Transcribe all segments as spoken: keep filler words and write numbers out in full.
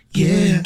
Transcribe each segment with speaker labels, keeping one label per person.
Speaker 1: Yeah.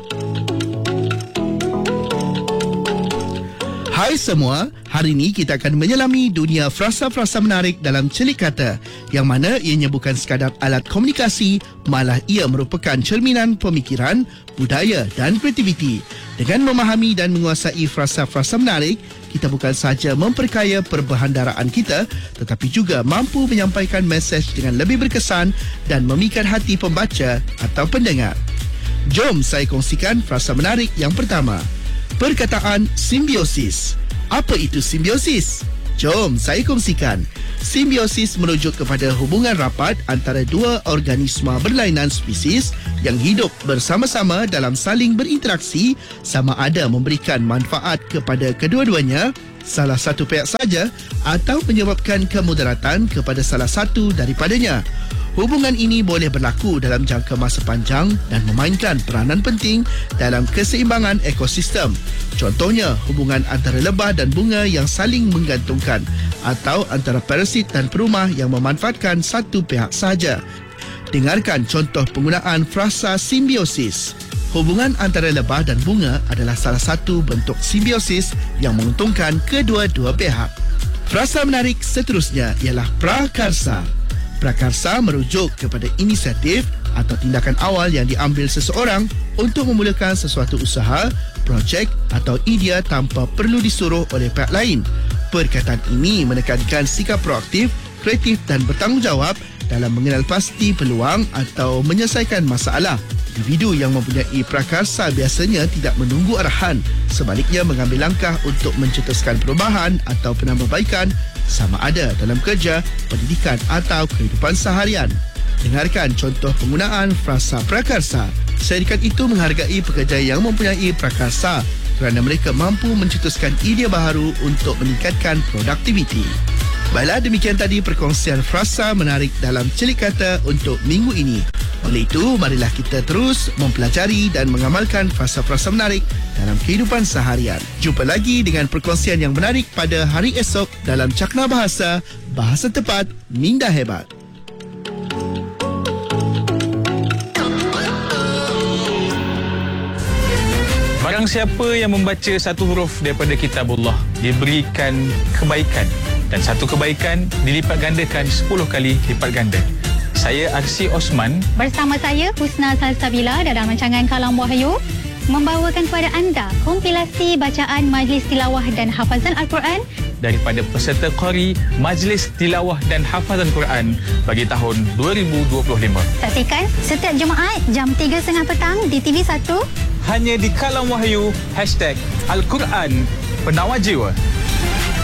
Speaker 1: Hai semua, hari ini kita akan menyelami dunia frasa-frasa menarik dalam celik kata, yang mana ianya bukan sekadar alat komunikasi, malah ia merupakan cerminan pemikiran, budaya dan kreativiti. Dengan memahami dan menguasai frasa-frasa menarik, kita bukan sahaja memperkaya perbahandaraan kita, tetapi juga mampu menyampaikan mesej dengan lebih berkesan dan memikat hati pembaca atau pendengar. Jom saya kongsikan frasa menarik yang pertama. Perkataan simbiosis. Apa itu simbiosis? Jom saya kongsikan. Simbiosis merujuk kepada hubungan rapat antara dua organisma berlainan spesies yang hidup bersama-sama dalam saling berinteraksi, sama ada memberikan manfaat kepada kedua-duanya, salah satu pihak saja, atau menyebabkan kemudaratan kepada salah satu daripadanya. Hubungan ini boleh berlaku dalam jangka masa panjang dan memainkan peranan penting dalam keseimbangan ekosistem. Contohnya, hubungan antara lebah dan bunga yang saling menggantungkan, atau antara parasit dan perumah yang memanfaatkan satu pihak sahaja. Dengarkan contoh penggunaan frasa simbiosis. Hubungan antara lebah dan bunga adalah salah satu bentuk simbiosis yang menguntungkan kedua-dua pihak. Frasa menarik seterusnya ialah prakarsa. Prakarsa merujuk kepada inisiatif atau tindakan awal yang diambil seseorang untuk memulakan sesuatu usaha, projek atau idea tanpa perlu disuruh oleh pihak lain. Perkataan ini menekankan sikap proaktif, kreatif dan bertanggungjawab dalam mengenal pasti peluang atau menyelesaikan masalah. Individu yang mempunyai prakarsa biasanya tidak menunggu arahan, sebaliknya mengambil langkah untuk mencetuskan perubahan atau penambahbaikan, sama ada dalam kerja, pendidikan atau kehidupan seharian. Dengarkan contoh penggunaan frasa prakarsa. Syarikat itu menghargai pekerja yang mempunyai prakarsa kerana mereka mampu mencetuskan idea baharu untuk meningkatkan produktiviti. Baiklah, demikian tadi perkongsian frasa menarik dalam celik kata untuk minggu ini. Oleh itu, marilah kita terus mempelajari dan mengamalkan frasa-frasa menarik dalam kehidupan seharian. Jumpa lagi dengan perkongsian yang menarik pada hari esok dalam Cakna Bahasa, Bahasa Tepat, Minda Hebat.
Speaker 2: Barang siapa yang membaca satu huruf daripada kitabullah, diberikan kebaikan, dan satu kebaikan dilipat gandakan sepuluh kali lipat ganda. Saya Arsi Osman
Speaker 3: bersama saya Husna Salsabila dalam rancangan Kalam Wahyu membawakan kepada anda kompilasi bacaan Majlis Tilawah dan Hafazan Al-Quran
Speaker 2: daripada peserta Qari Majlis Tilawah dan Hafazan Quran bagi tahun dua ribu dua puluh lima.
Speaker 3: Saksikan setiap Jumaat jam tiga tiga puluh petang di T V satu
Speaker 2: hanya di Kalam Wahyu hashtag Al-Quran Penawar Jiwa.